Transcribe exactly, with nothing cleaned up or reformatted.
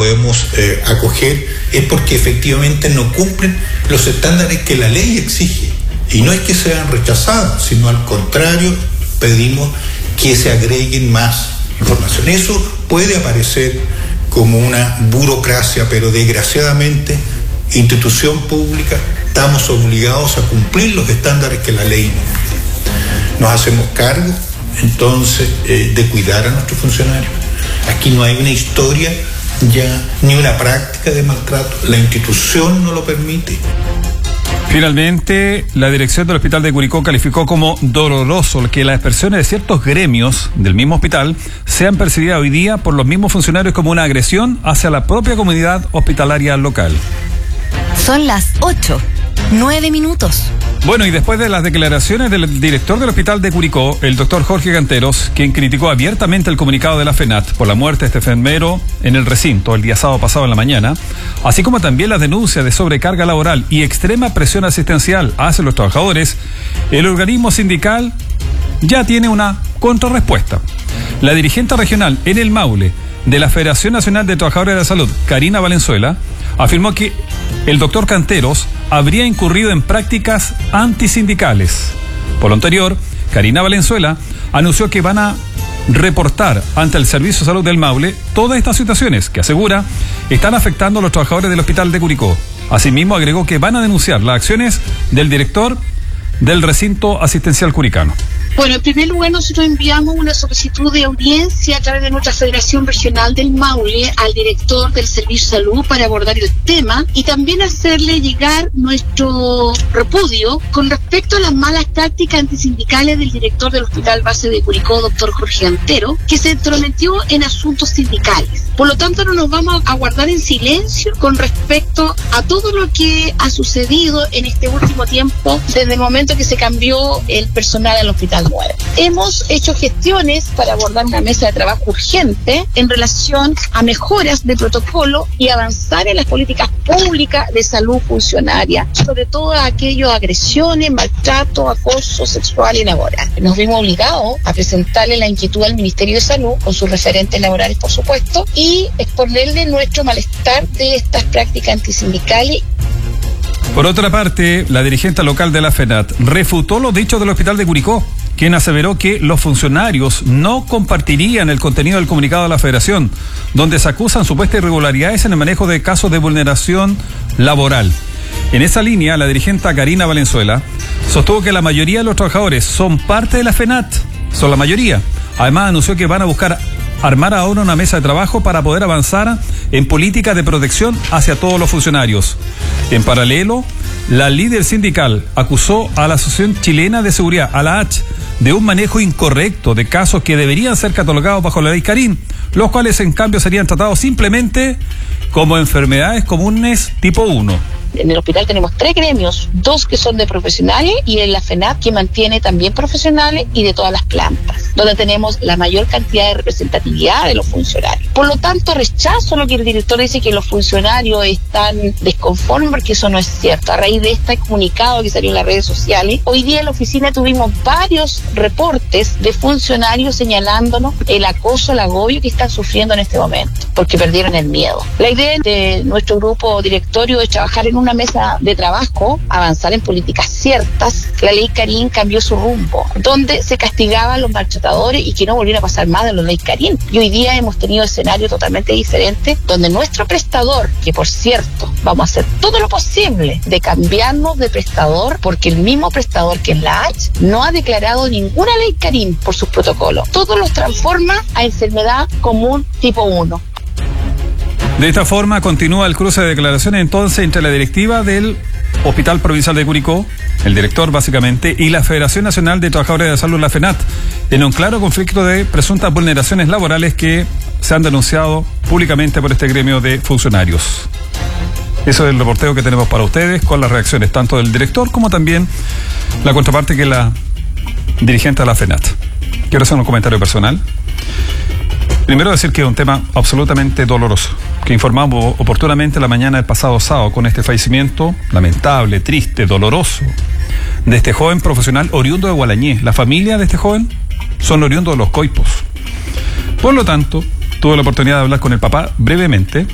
podemos eh, acoger es porque efectivamente no cumplen los estándares que la ley exige. Y no es que sean rechazados, sino al contrario, pedimos que se agreguen más información. Eso puede aparecer como una burocracia, pero desgraciadamente, institución pública, estamos obligados a cumplir los estándares que la ley nos pide. Nos hacemos cargo, entonces, eh, de cuidar a nuestros funcionarios. Aquí no hay una historia ya, ni una práctica de maltrato. La institución no lo permite. Finalmente, la dirección del Hospital de Curicó calificó como doloroso que las expresiones de ciertos gremios del mismo hospital sean percibidas hoy día por los mismos funcionarios como una agresión hacia la propia comunidad hospitalaria local. Son las ocho, nueve minutos. Bueno, y después de las declaraciones del director del Hospital de Curicó, el doctor Jorge Canteros, quien criticó abiertamente el comunicado de la FENAT por la muerte de este enfermero en el recinto el día sábado pasado en la mañana, así como también las denuncias de sobrecarga laboral y extrema presión asistencial hacia los trabajadores, el organismo sindical ya tiene una contrarrespuesta. La dirigente regional en el Maule de la Federación Nacional de Trabajadores de la Salud, Karina Valenzuela, afirmó que el doctor Canteros habría incurrido en prácticas antisindicales. Por lo anterior, Karina Valenzuela anunció que van a reportar ante el Servicio de Salud del Maule todas estas situaciones que, asegura, están afectando a los trabajadores del Hospital de Curicó. Asimismo, agregó que van a denunciar las acciones del director del recinto asistencial curicano. Bueno, en primer lugar, nosotros enviamos una solicitud de audiencia a través de nuestra Federación Regional del Maule al director del Servicio de Salud para abordar el tema y también hacerle llegar nuestro repudio con respecto a las malas prácticas antisindicales del director del Hospital Base de Curicó, doctor Jorge Antero, que se entrometió en asuntos sindicales. Por lo tanto, no nos vamos a guardar en silencio con respecto a todo lo que ha sucedido en este último tiempo desde el momento que se cambió el personal al hospital. Hemos hecho gestiones para abordar una mesa de trabajo urgente en relación a mejoras de protocolo y avanzar en las políticas públicas de salud funcionaria, sobre todo a aquellas agresiones, maltrato, acoso sexual y laboral. Nos vimos obligados a presentarle la inquietud al Ministerio de Salud, con sus referentes laborales, por supuesto, y exponerle nuestro malestar de estas prácticas antisindicales. Por otra parte, la dirigente local de la FENAT refutó los dichos del Hospital de Curicó, quien aseveró que los funcionarios no compartirían el contenido del comunicado de la Federación, donde se acusan supuestas irregularidades en el manejo de casos de vulneración laboral. En esa línea, la dirigente Karina Valenzuela sostuvo que la mayoría de los trabajadores son parte de la FENAT, son la mayoría. Además, anunció que van a buscar armar ahora una mesa de trabajo para poder avanzar en políticas de protección hacia todos los funcionarios. En paralelo, la líder sindical acusó a la Asociación Chilena de Seguridad, a la H, de un manejo incorrecto de casos que deberían ser catalogados bajo la ley Carín, los cuales en cambio serían tratados simplemente como enfermedades comunes tipo uno. En el hospital tenemos tres gremios, dos que son de profesionales y en la FENAT que mantiene también profesionales y de todas las plantas, donde tenemos la mayor cantidad de representatividad de los funcionarios. Por lo tanto, rechazo lo que el director dice que los funcionarios están desconformes, porque eso no es cierto. A raíz de este comunicado que salió en las redes sociales, hoy día en la oficina tuvimos varios reportes de funcionarios señalándonos el acoso, el agobio que están sufriendo en este momento, porque perdieron el miedo. La idea de nuestro grupo directorio es trabajar en un una mesa de trabajo, avanzar en políticas ciertas. La ley Carín cambió su rumbo, donde se castigaban a los maltratadores y que no volviera a pasar más de la ley Carín. Y hoy día hemos tenido escenarios totalmente diferentes, donde nuestro prestador, que por cierto, vamos a hacer todo lo posible de cambiarnos de prestador, porque el mismo prestador que es la H no ha declarado ninguna ley Carín por sus protocolos. Todo los transforma a enfermedad común tipo uno. De esta forma continúa el cruce de declaraciones entonces entre la directiva del Hospital Provincial de Curicó, el director básicamente, y la Federación Nacional de Trabajadores de la Salud, la FENAT, en un claro conflicto de presuntas vulneraciones laborales que se han denunciado públicamente por este gremio de funcionarios. Eso es el reporteo que tenemos para ustedes, con las reacciones tanto del director como también la contraparte, que es la dirigente de la FENAT. Quiero hacer un comentario personal. Primero decir que es un tema absolutamente doloroso, que informamos oportunamente la mañana del pasado sábado con este fallecimiento lamentable, triste, doloroso, de este joven profesional oriundo de Gualañé. La familia de este joven son oriundos de Los Coipos. Por lo tanto, tuve la oportunidad de hablar con el papá brevemente.